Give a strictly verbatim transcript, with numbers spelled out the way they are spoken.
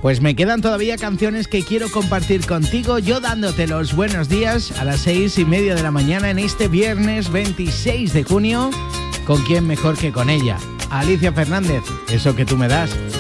Pues me quedan todavía canciones que quiero compartir contigo, yo dándote los buenos días a las seis y media de la mañana en este viernes veintiséis de junio. ¿Con quién mejor que con ella? Alicia Fernández, eso que tú me das.